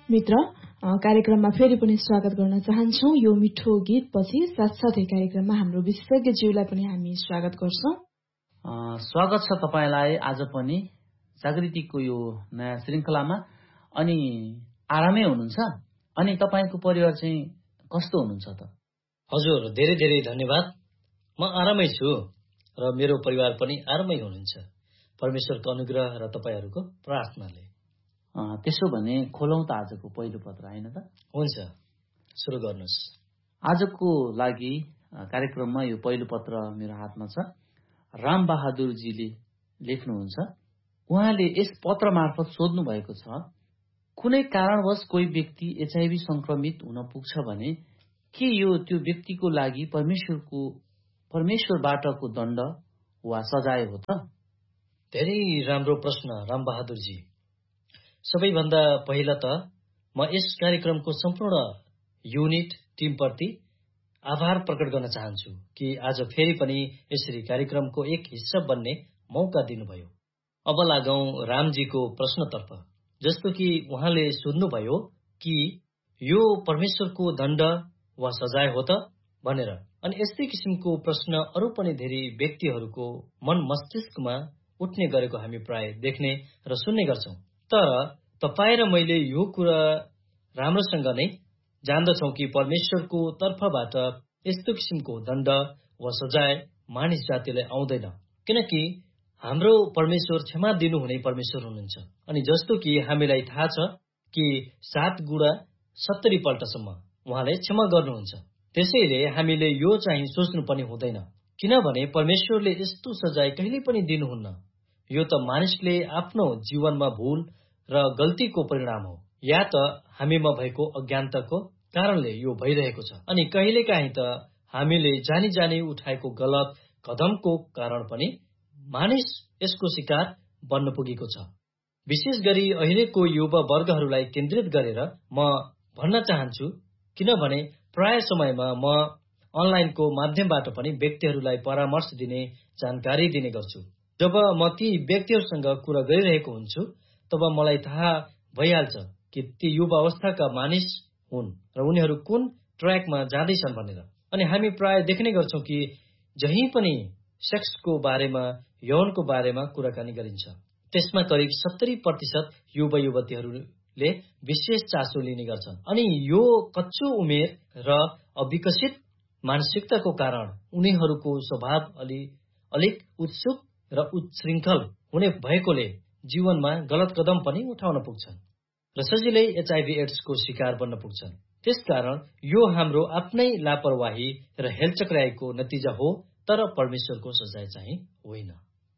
मित्र, कार्यक्रममा फेरि पनि स्वागत गर्न चाहन्छौं। यो मिठो गीतपछि साथसाथै कार्यक्रममा हाम्रो विशेषज्ञज्यूलाई पनि हामी स्वागत गर्छौं। स्वागत छ तपाईलाई आज पनि जागृतिको यो नयाँ श्रृङ्खलामा। अनि आरामै हुनुहुन्छ? अनि तपाईको परिवार चाहिँ कस्तो हुनुहुन्छ त? हजुर, धेरै धेरै धन्यवाद। म आरामै छु र मेरो परिवार पनि आरामै हुनुहुन्छ, परमेश्वरको अनुग्रह र तपाईहरूको प्रार्थनाले। त्यसो भने खोलौं त आजको पहिलो पत्र, हैन त? हुन्छ, सुरु गर्नुहोस्। आजको लागि कार्यक्रममा यो पहिलो पत्र मेरो हातमा छ। राम बहादुरजीले लेख्नुहुन्छ। उहाँले यस पत्र मार्फत सोध्नु भएको छ, कुनै कारणवश कोही व्यक्ति एचआईभी संक्रमित हुन पुग्छ भने के यो त्यो व्यक्तिको लागि परमेश्वरबाटको दण्ड वा सजाय हो त? धेरै राम्रो प्रश्न राम बहादुरजी। सबैभन्दा पहिला त म यस कार्यक्रमको सम्पूर्ण युनिट टिमप्रति आभार प्रकट गर्न चाहन्छु कि आज फेरि पनि यसरी कार्यक्रमको एक हिस्सा बन्ने मौका दिनुभयो। अब लागौं रामजीको प्रश्नतर्फ। जस्तो कि उहाँले सोध्नुभयो कि यो परमेश्वरको दण्ड वा सजाय हो त भनेर। अनि यस्तै किसिमको प्रश्न अरू पनि धेरै व्यक्तिहरूको मन मस्तिष्कमा उठ्ने गरेको हामी प्राय देख्ने र सुन्ने गर्छौं। तर तपाईँ र मैले यो कुरा राम्रोसँग नै जान्दछौं कि परमेश्वरको तर्फबाट यस्तो किसिमको दण्ड वा सजाय मानिस जातिलाई आउँदैन, किनकि हाम्रो परमेश्वर क्षमा दिनुहुने परमेश्वर हुनुहुन्छ। अनि जस्तो कि हामीलाई थाहा छ कि 7 गुणा 70 पल्टसम्म उहाँले क्षमा गर्नुहुन्छ। त्यसैले हामीले यो चाहिँ सोच्नु पनि हुँदैन, किनभने परमेश्वरले यस्तो सजाय कहिल्यै पनि दिनुहुन्न। यो त मानिसले आफ्नो जीवनमा भूल र गल्तीको परिणाम हो, या त हामीमा भएको अज्ञानताको कारणले यो भइरहेको छ। अनि कहिलेकाहीँ त हामीले जानी जानी उठाएको गलत कदमको कारण पनि मानिस यसको शिकार बन्न पुगेको छ। विशेष गरी अहिलेको युवा वर्गहरूलाई केन्द्रित गरेर म भन्न चाहन्छु, किनभने प्राय समयमा म अनलाइनको माध्यमबाट पनि व्यक्तिहरूलाई परामर्श दिने, जानकारी दिने गर्छु। जब म ती व्यक्तिहरूसँग कुरा गरिरहेको हुन्छु तब मलाई थाहा भइहाल्छ कि ती युवा अवस्थाका मानिस हुन् र उनीहरू कुन ट्र्याकमा जाँदैछन् भनेर। अनि हामी प्राय देख्ने गर्छौं कि जहीँ पनि सेक्सको बारेमा, यौनको बारेमा कुराकानी गरिन्छ, त्यसमा करिब 70% युवा युवतीहरूले विशेष चासो लिने गर्छन्। अनि यो कच्चो उमेर र अविकसित मानसिकताको कारण उनीहरूको स्वभाव अलिक उत्सुक र उच्छृङ्खल हुने भएकोले जीवनमा गलत कदम पनि उठाउन पुग्छन् र सजिलै एचआईभी एड्सको शिकार बन्न पुग्छन्। त्यसकारण यो हाम्रो आफ्नै लापरवाही र हेलचक्राइको नतिजा हो, तर परमेश्वरको सजाय चाहिँ होइन।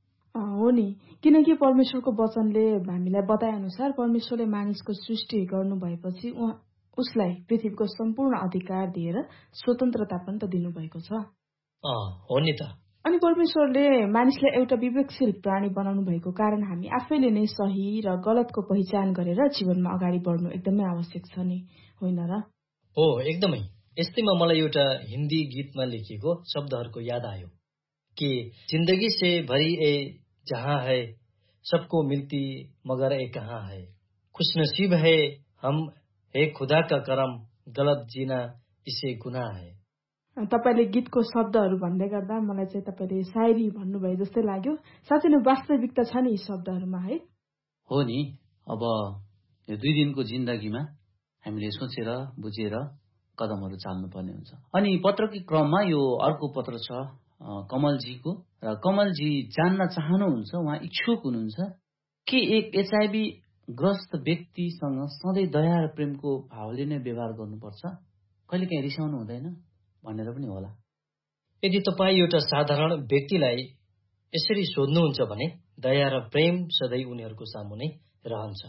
हो नि, किनकि परमेश्वरको वचनले हामीलाई बताए अनुसार परमेश्वरले मानिसको सृष्टि गर्नु भएपछि उसलाई पृथ्वीको सम्पूर्ण अधिकार दिएर स्वतन्त्रता पनि त दिनुभएको छ। हो नि त। अनि परमेश्वरले मानिसलाई एउटा विवेकशील प्राणी बनाउनु भएको कारण हामी आफैले नै सही र गलतको पहिचान गरेर जीवनमा अगाडि बढ्नु एकदमै आवश्यक छ नि, होइन र? हो, एकदमै। यस्तैमा मलाई एउटा हिन्दी गीतमा लेखिएको शब्दहरूको याद आयो कि जिन्दगी से भरी ए जहाँ है सबको मिल्ती मगर ए कहाँ है, खुशनसीब है हम हे खुदा का करम, गलत जीना इसे गुनाह है। तपाईले गीतको शब्दहरू भन्दै गर्दा मलाई चाहिँ तपाईले शायरी भन्नुभयो जस्तै लाग्यो। साँच्चै नै वास्तविकता छ नि यी शब्दहरूमा, है? हो नि। अब यो 2 दिनको जिन्दगीमा हामीले सोचेर बुझेर कदमहरू चाल्नुपर्ने हुन्छ। अनि पत्रको क्रममा यो अर्को पत्र छ कमलजीको, र कमलजी जान्न चाहनुहुन्छ, उहाँ इच्छुक हुनुहुन्छ कि एक एचआईभी ग्रस्त व्यक्तिसँग सधैँ दया र प्रेमको भावले नै व्यवहार गर्नुपर्छ, कहिलेकाहीँ रिसाउनु हुँदैन भनेर पनि होला। यदि तपाईँ एउटा साधारण व्यक्तिलाई यसरी सोध्नुहुन्छ भने दया र प्रेम सधैँ उनीहरूको सामुन्ने रहन्छ।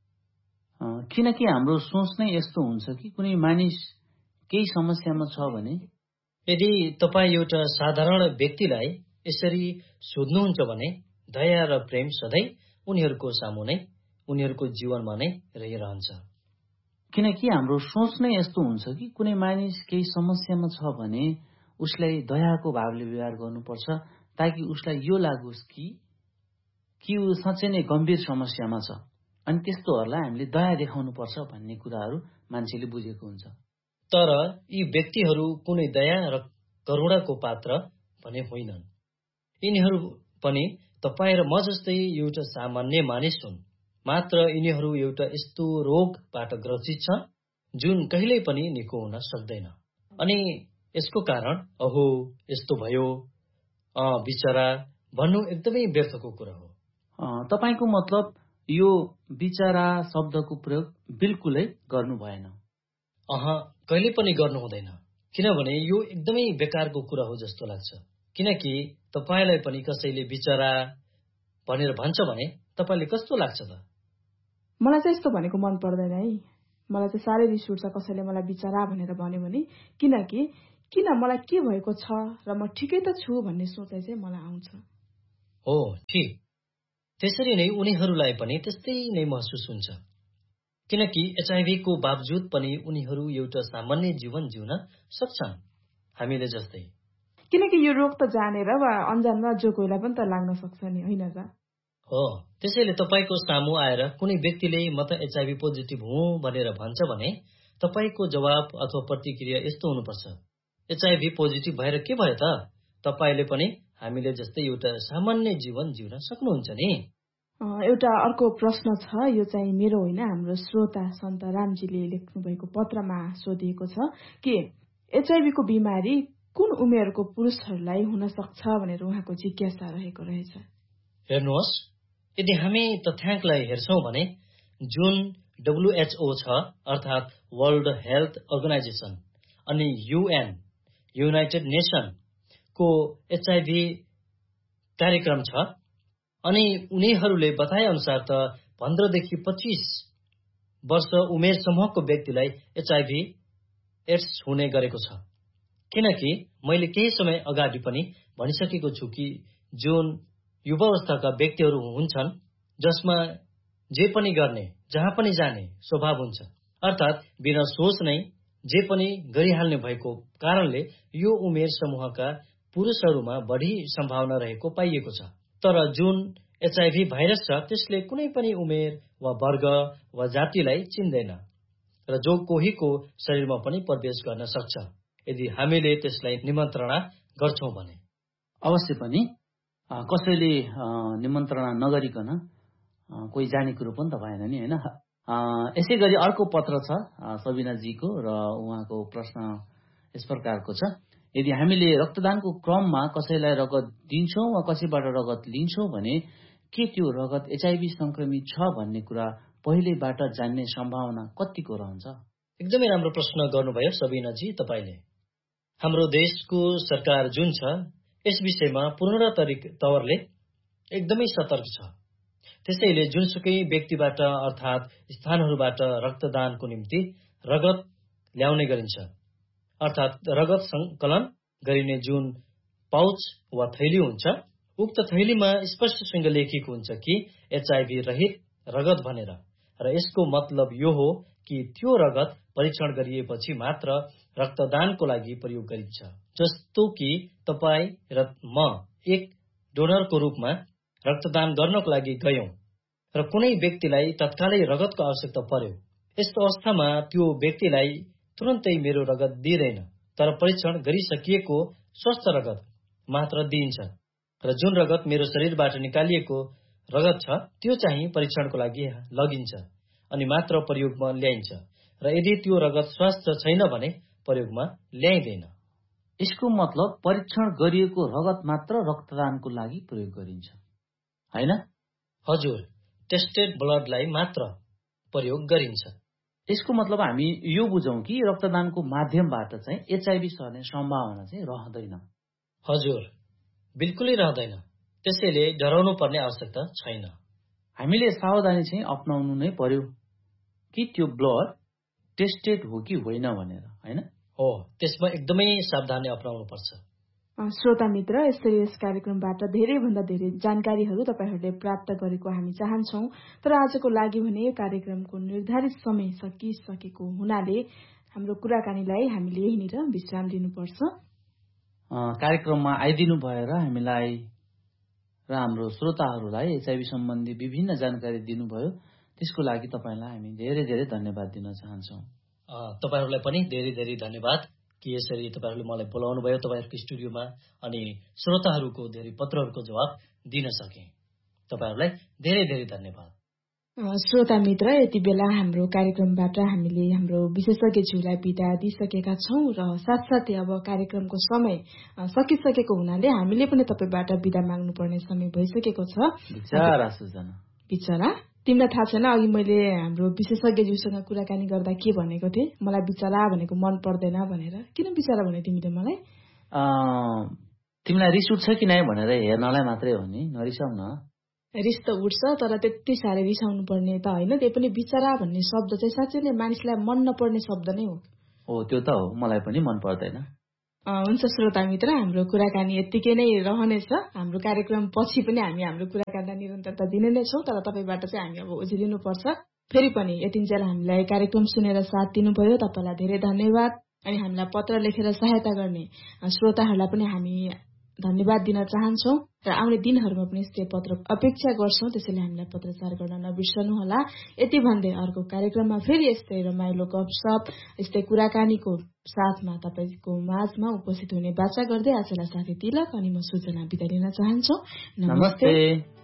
किनकि हाम्रो सोच नै यस्तो हुन्छ कि कुनै मानिस केही समस्यामा छ भने, यदि तपाईँ एउटा साधारण व्यक्तिलाई यसरी सोध्नुहुन्छ भने दया र प्रेम सधैँ उनीहरूको सामुन्ने, उनीहरूको जीवनमा नै रहिरहन्छ। किनकि हाम्रो सोच नै यस्तो हुन्छ कि कुनै मानिस केही समस्यामा छ भने उसलाई दयाको भावले व्यवहार गर्नुपर्छ, ताकि उसलाई यो लागोस् कि ऊ साँच्चै नै गम्भीर समस्यामा छ। अनि त्यस्तोहरूलाई हामीले दया देखाउनुपर्छ भन्ने कुराहरू मान्छेले बुझेको हुन्छ। तर यी व्यक्तिहरू कुनै दया र करुणाको पात्र भने होइनन्। यिनीहरू पनि तपाईँ र म जस्तै एउटा सामान्य मानिस हुन्। मात्र यिनीहरू एउटा यस्तो रोगबाट ग्रसित छन् जुन कहिल्यै पनि निको हुन सक्दैन। अनि यसको कारण अहो यस्तो भयो, बिचरा भन्नु एकदमै व्यर्थको कुरा हो। तपाईको मतलब यो बिचरा शब्दको प्रयोग बिल्कुलै गर्नु भएन? कहिले पनि गर्नु हुँदैन, किनभने यो एकदमै बेकारको कुरा हो जस्तो लाग्छ। किनकि तपाईलाई पनि कसैले बिचरा भनेर भन्छ भने तपाईलाई कस्तो लाग्छ त? मलाई चाहिँ यस्तो भनेको मन पर्दैन है। मलाई चाहिँ साह्रै रिस उठ्छ कसैले मलाई बिचरा भनेर भन्यो भने, किनकि किन मलाई के भएको छ र म ठिकै त छु भन्ने सोचाइ चाहिँ मलाई आउँछ। हो, ठिक। त्यसरी नै उनीहरूलाई पनि त्यस्तै नै महसुस हुन्छ, किनकि एचआईभी को बावजुद पनि उनीहरू एउटा सामान्य जीवन जिउन सक्छन् हामीले जस्तै। किनकि यो रोग त जानेर वा अन्जानमा जो कोहीलाई पनि त लाग्न सक्छ नि, होइन र? हो, त्यसैले तपाईको सामु आएर कुनै व्यक्तिले म त एचआईभी पोजिटिभ हुँ भनेर भन्छ भने तपाईको जवाब अथवा प्रतिक्रिया यस्तो हुनुपर्छ, एचआईभी पोजिटिभ भएर के भयो त? तपाईले पनि हामीले जस्तै एउटा सामान्य जीवन जिउन सक्नुहुन्छ नि। एउटा अर्को प्रश्न छ, यो चाहिँ मेरो होइन, हाम्रो श्रोता सन्त रामजीले लेख्नु भएको पत्रमा सोधिएको छ कि एचआईभी को बिमारी कुन उमेरको पुरुषहरूलाई हुन सक्छ भनेर उहाँको जिज्ञासा रहेको रहेछ। हेर्नुहोस्, यदि हामी तथ्याङ्कलाई हेर्छौं भने जुन WHO छ, अर्थात् वर्ल्ड हेल्थ अर्गनाइजेसन अनि UN युनाइटेड नेसन को एचआईभी कार्यक्रम छ, अनि उनीहरूले बताए अनुसार त 15 देखि 25 वर्ष उमेर समूहको व्यक्तिलाई एचआईभी एड्स हुने गरेको छ। किनकि मैले केही समय अगाडि पनि भनिसकेको छु कि जुन युवावस्थाका व्यक्तिहरू हुन्छन् जसमा जे पनि गर्ने, जहाँ पनि जाने स्वभाव हुन्छ, अर्थात् बिना सोच नै जे पनि गरिहाल्ने भएको कारणले यो उमेर समूहका पुरुषहरूमा बढी सम्भावना रहेको पाइएको छ। तर जुन एचआईभी भाइरस छ त्यसले कुनै पनि उमेर वा वर्ग वा जातिलाई चिन्दैन र जो कोहीको शरीरमा पनि प्रवेश गर्न सक्छ यदि हामीले त्यसलाई निमन्त्रणा गर्छौं भने। अवश्य पनि कसैले निमन्त्रणा नगरिकन कोही जाने कुरो पनि त भएन नि, होइन? यसै गरी अर्को पत्र छ सबिनाजीको र उहाँको प्रश्न यस प्रकारको छ, यदि हामीले रक्तदानको क्रममा कसैलाई रगत दिन्छौं वा कसैबाट रगत लिन्छौं भने के त्यो रगत एचआईभी संक्रमित छ भन्ने कुरा पहिलेबाट जान्ने सम्भावना कतिको रहन्छ? एकदमै राम्रो प्रश्न गर्नुभयो सबिनाजी तपाईले। हाम्रो देशको सरकार जुन छ यस विषयमा पूर्ण तवरले एकदमै सतर्क छ। त्यसैले जुनसुकै व्यक्तिबाट अर्थात् स्थानहरूबाट रक्तदानको निम्ति रगत ल्याउने गरिन्छ, अर्थात् रगत संकलन गरिने जुन पाउच वा थैली हुन्छ, उक्त थैलीमा स्पष्टसँग लेखिएको हुन्छ कि एचआईभी रहित रगत भनेर, र यसको मतलब यो हो कि त्यो रगत परीक्षण गरिएपछि मात्र रक्तदानको लागि प्रयोग गरिन्छ। जस्तो कि तपाई र म एक डोनरको रूपमा रक्तदान गर्नको लागि गयौं र कुनै व्यक्तिलाई तत्कालै रगतको आवश्यकता पर्यो, यस्तो अवस्थामा त्यो व्यक्तिलाई तुरन्तै मेरो रगत दिइदैन, तर परीक्षण गरिसकिएको स्वस्थ रगत मात्र दिइन्छ र जुन रगत मेरो शरीरबाट निकालिएको रगत छ त्यो चाहिँ परीक्षणको लागि लगिन्छ अनि मात्र प्रयोगमा ल्याइन्छ, र यदि त्यो रगत स्वस्थ छैन भने प्रयोगमा ल्याइँदैन। यसको मतलब परीक्षण गरिएको रगत मात्र रक्तदानको लागि प्रयोग गरिन्छ, हैन? हजुर, टेस्टेड ब्लडलाई मात्र प्रयोग गरिन्छ। यसको मतलब हामी यो बुझौं कि रक्तदानको माध्यमबाट चाहिँ एचआईभी सर्ने सम्भावना चाहिँ रहँदैन। हजुर, बिल्कुलै रहँदैन। त्यसैले डराउनु पर्ने आवश्यकता छैन। हामीले सावधानी चाहिँ अपनाउनु नै पर्यो कि त्यो ब्लड टेस्टेड हो कि होइन भनेर, हैन? हो, त्यसमा एकदमै सावधानी अपनाउनु पर्छ। श्रोता मित्र, यसरी यस कार्यक्रमबाट धेरैभन्दा धेरै जानकारीहरू तपाईहरूले प्राप्त गरेको हामी चाहन्छौं, तर आजको लागि भने कार्यक्रमको निर्धारित समय सकिसकेको हुनाले हाम्रो कुराकानीलाई हामीले यहीँनिर विश्राम दिनुपर्छ। कार्यक्रममा आइदिनु भएर हामीलाई र हाम्रो श्रोताहरूलाई एचआईभी सम्बन्धी विभिन्न जानकारी दिनुभयो, त्यसको लागि तपाईँलाई हामी धेरै धेरै धन्यवाद दिन चाहन्छौँ। तपाईँहरूलाई पनि धेरै धेरै धन्यवाद कि यसरी तपाईँहरूले मलाई बोलाउनु भयो तपाईँहरूको स्टुडियोमा अनि श्रोताहरूको धेरै पत्रहरूको जवाब दिन सके। तपाईँहरूलाई धेरै धेरै धन्यवाद। श्रोता मित्र, यति बेला हाम्रो कार्यक्रमबाट हामीले हाम्रो विशेषज्ञज्यूलाई बिदा दिइसकेका छौं र साथसाथै अब कार्यक्रमको समय सकिसकेको हुनाले हामीले पनि तपाईबाट बिदा माग्नुपर्ने समय भइसकेको छ। बिचरा तिमीलाई थाहा छैन, अघि मैले हाम्रो विशेषज्ञज्यूसँग कुराकानी गर्दा के भनेको थिएँ? मलाई बिचरा भनेको मन पर्दैन भनेर। किन बिचरा भने तिमीले मलाई? तिमीलाई रिस उठ्छ कि नै भनेर हेर्नलाई मात्रै हो नि, नरिसाउ न। रिस त उठ्छ, तर त्यति साह्रै रिसाउनु पर्ने त होइन। त्यही पनि बिचरा भन्ने शब्द चाहिँ साँच्चै नै मानिसलाई मन नपर्ने शब्द नै हो। त्यो त हो, मलाई पनि मन पर्दैन। हुन्छ श्रोता मित्र, हाम्रो कुराकानी यत्तिकै नै रहनेछ। हाम्रो कार्यक्रम पछि पनि हामी हाम्रो कुराकानीलाई निरन्तरता दिने नै छौं, तर तपाईबाट चाहिँ हामी अब ओझिलिनुपर्छ। फेरि पनि यतिन्जेल हामीलाई कार्यक्रम सुनेर साथ दिनुभयो, तपाईलाई धेरै धन्यवाद। अनि हामीलाई पत्र लेखेर सहायता गर्ने श्रोताहरूलाई पनि हामी धन्यवाद दिन चाहन्छौं र आउने दिनहरूमा पनि यस्तै पत्र अपेक्षा गर्छौं। त्यसैले हामीलाई पत्रचार गर्न नबिर्सनुहोला। यति भन्दै अर्को कार्यक्रममा फेरि यस्तै रमाइलो गफसप, यस्तै कुराकानीको साथमा तपाईको माझमा उपस्थित हुने बाचा गर्दै आजलाई साथी तिलक अनि म सूचना बिदा लिन चाहन्छौ। नमस्ते।